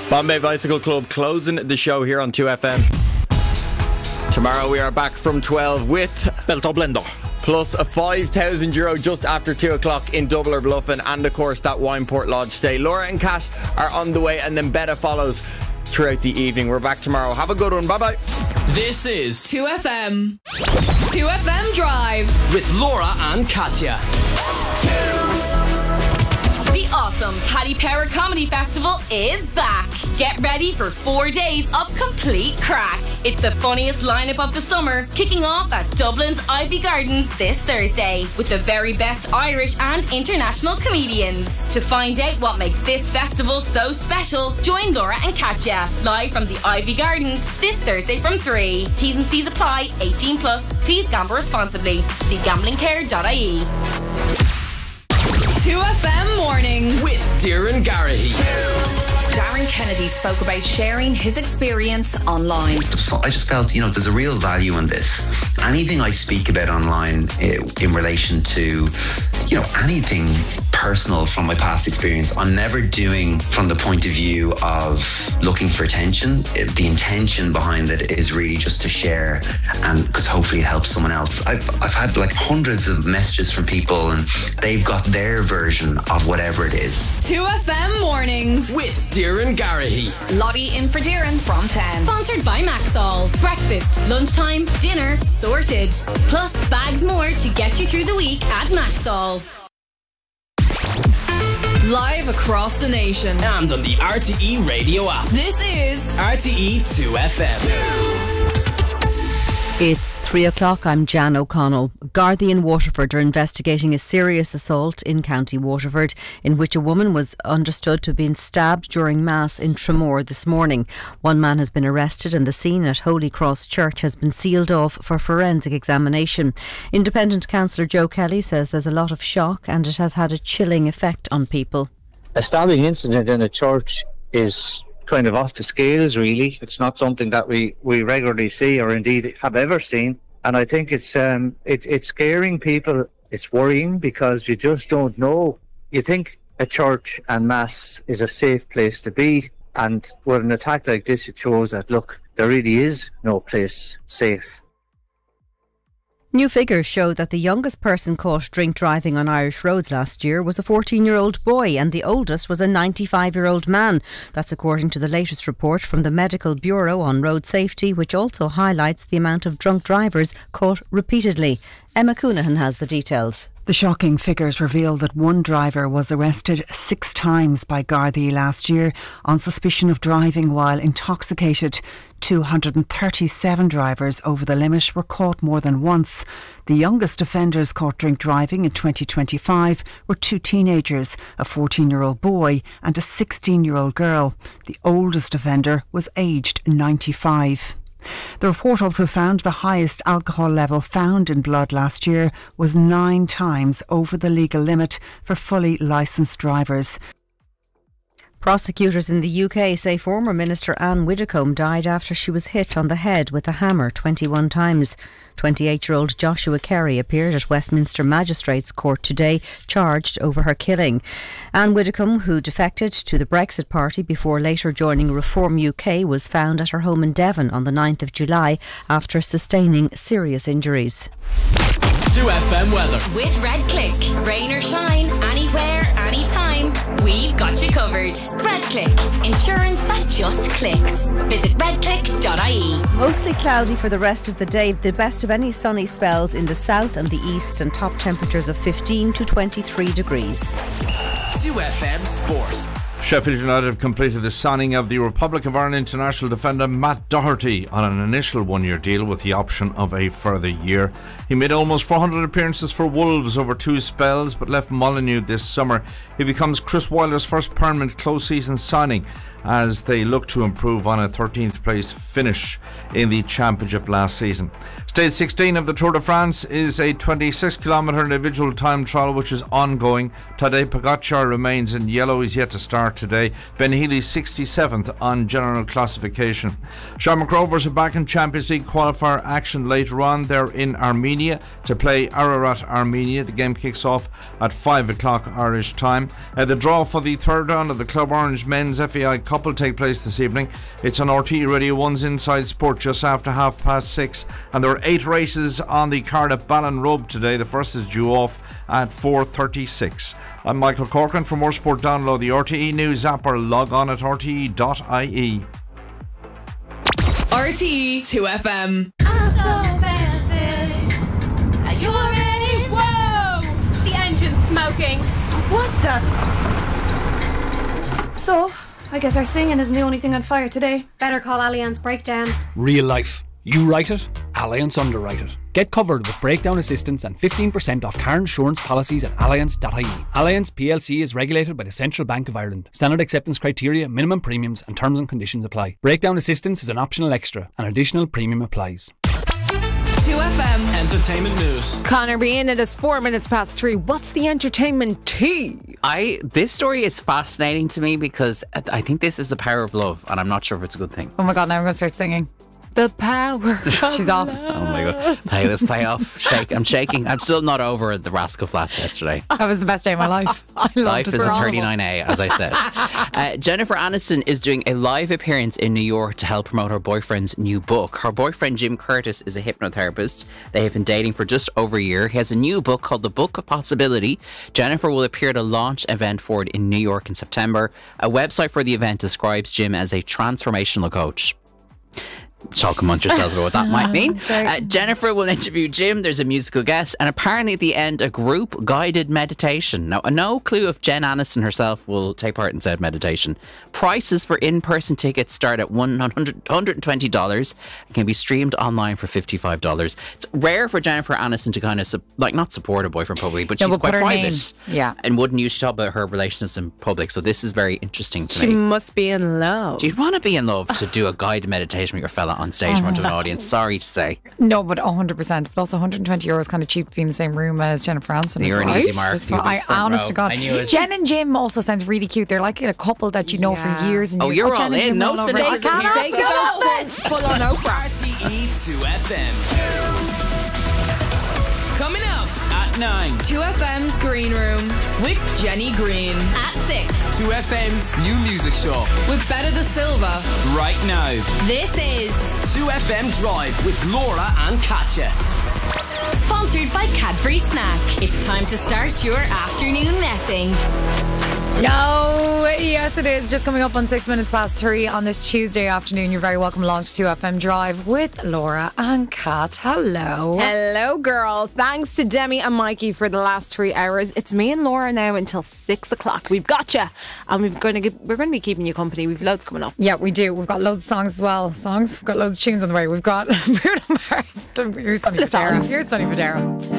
Bombay Bicycle Club closing the show here on 2FM. Tomorrow we are back from 12 with Belto Blender. Plus a €5,000 just after 2 o'clock in Double or Bluffing, and of course that Wineport Lodge stay. Laura and Kat are on the way, and then Betta follows throughout the evening. We're back tomorrow. Have a good one. Bye bye. This is 2FM. 2FM Drive with Laura and Katya. The awesome Paddy Power Comedy Festival is back. Get ready for 4 days of complete crack. It's the funniest lineup of the summer, kicking off at Dublin's Ivy Gardens this Thursday with the very best Irish and international comedians. To find out what makes this festival so special, join Laura and Katya live from the Ivy Gardens this Thursday from 3. T's and C's apply. 18 plus. Please gamble responsibly. See gamblingcare.ie. 2FM Mornings with Darren Garahy. Darren Kennedy spoke about sharing his experience online. So I just felt, there's a real value in this. Anything I speak about online in relation to, anything personal from my past experience, I'm never doing from the point of view of looking for attention. The intention behind it is really just to share, and because hopefully it helps someone else. I've had like hundreds of messages from people, and they've got their version of whatever it is. 2FM Mornings with Darren Garahy. Lottie in for Darren from 10. Sponsored by Maxall. Breakfast, lunchtime, dinner, sorted. Plus bags more to get you through the week at Maxall. Live across the nation and on the RTE radio app. This is RTE 2FM. It's 3 o'clock. I'm Jan O'Connell. Gardaí in Waterford are investigating a serious assault in County Waterford in which a woman was understood to have been stabbed during Mass in Tramore this morning. One man has been arrested and the scene at Holy Cross Church has been sealed off for forensic examination. Independent Councillor Joe Kelly says there's a lot of shock and it has had a chilling effect on people. A stabbing incident in a church is kind of off the scales, really. It's not something that we regularly see or indeed have ever seen, and I think it's scaring people. It's worrying because you just don't know. You think a church and Mass is a safe place to be, and with an attack like this it shows that, look, there really is no place safe. New figures show that the youngest person caught drink driving on Irish roads last year was a 14-year-old boy and the oldest was a 95-year-old man. That's according to the latest report from the Medical Bureau on Road Safety, which also highlights the amount of drunk drivers caught repeatedly. Emma Coonahan has the details. The shocking figures reveal that one driver was arrested 6 times by Gardaí last year on suspicion of driving while intoxicated. 237 drivers over the limit were caught more than once. The youngest offenders caught drink driving in 2025 were 2 teenagers, a 14-year-old boy and a 16-year-old girl. The oldest offender was aged 95. The report also found the highest alcohol level found in blood last year was 9 times over the legal limit for fully licensed drivers. Prosecutors in the UK say former Minister Anne Widdecombe died after she was hit on the head with a hammer 21 times. 28-year-old Joshua Kerry appeared at Westminster Magistrates Court today, charged over her killing. Anne Widdecombe, who defected to the Brexit Party before later joining Reform UK, was found at her home in Devon on the 9th of July after sustaining serious injuries. 2FM weather. with Red Click. Rain or shine, anywhere, anytime, we've got you covered. Red Click, insurance that just clicks. Visit redclick.ie. Mostly cloudy for the rest of the day. The best of any sunny spells in the south and the east, and top temperatures of 15 to 23 degrees. 2FM Sport. Sheffield United have completed the signing of the Republic of Ireland international defender Matt Doherty on an initial 1-year deal with the option of a further year. He made almost 400 appearances for Wolves over 2 spells but left Molineux this summer. He becomes Chris Wilder's first permanent close season signing as they look to improve on a 13th place finish in the championship last season. Stage 16 of the Tour de France is a 26-kilometre individual time trial which is ongoing. Tadej Pogacar remains in yellow. He's yet to start today. Ben Healy 67th on general classification. Shamrock Rovers are back in Champions League qualifier action later on. They're in Armenia to play Ararat Armenia. The game kicks off at 5 o'clock Irish time. The draw for the third round of the Club Orange Men's FAI Cup will take place this evening. It's on RTE Radio 1's Inside Sport just after 6:30. And there are 8 races on the card at Ballinrobe today. The first is due off at 4:36. I'm Michael Corcoran. For more sport, download the RTE News app or log on at rte.ie. RTE 2FM. I'm so fancy. Are you ready? Whoa! The engine's smoking. What the? So, I guess our singing isn't the only thing on fire today. Better call Allianz Breakdown. Real life. You write it, Allianz underwrite it. Get covered with breakdown assistance and 15% off car insurance policies at allianz.ie. Allianz PLC is regulated by the Central Bank of Ireland. Standard acceptance criteria, minimum premiums and terms and conditions apply. Breakdown assistance is an optional extra. An additional premium applies. 2FM Entertainment news. Connor being it is 4 minutes past 3. What's the entertainment tea? This story is fascinating to me because I think this is the power of love, and I'm not sure if it's a good thing. Oh my god, now I'm going to start singing. The power. She's off. Oh my god. Play off. I'm shaking. I'm still not over the Rascal Flats yesterday. That was the best day of my life. I loved life it. is a 39A, as I said. Jennifer Aniston is doing a live appearance in New York to help promote her boyfriend's new book. Her boyfriend, Jim Curtis, is a hypnotherapist. They have been dating for just over a year. He has a new book called The Book of Possibility. Jennifer will appear at a launch event for it in New York in September. A website for the event describes Jim as a transformational coach. Talk amongst yourselves about what that might mean. Jennifer will interview Jim. There's a musical guest, and apparently at the end, a group guided meditation. Now, no clue if Jen Aniston herself will take part in said meditation. Prices for in-person tickets start at $120 and can be streamed online for $55. It's rare for Jennifer Aniston to kind of not support her boyfriend publicly, but she's quite private. Yeah, and wouldn't usually talk about her relationships in public. So this is very interesting to me. She must be in love. Do you want to be in love to do a guided meditation with your fella on stage in front of an audience? Sorry to say. No, but 100%. But also €120 kind of cheap to be in the same room as Jennifer Aniston. You're an easy mark. I honest to God. I knew it. Jen and Jim also sounds really cute. They're like a couple that you know for years and years. Oh, you're all in. No cynicism here. Take it off. Full on Oprah. RTE 2FM. Coming up at 9, 2FM's Green Room with Jenny Green. At 6, 2FM's new music show with Betta Da Silva. right now. this is 2FM Drive with Laura and Katya. sponsored by Cadbury Snack. It's time to start your afternoon messing. No, yes it is. Just coming up on 6 minutes past 3 on this Tuesday afternoon. You're very welcome along to 2FM Drive with Laura and Kat. Hello. Hello, girl. Thanks to Demi and Mikey for the last 3 hours. It's me and Laura now until 6 o'clock. We've got you, and we're going to be keeping you company. We've loads coming up. Yeah, we do. We've got loads of songs as well. We've got loads of tunes on the way. We've got Bruno Mars. Here's Sonny Fodera.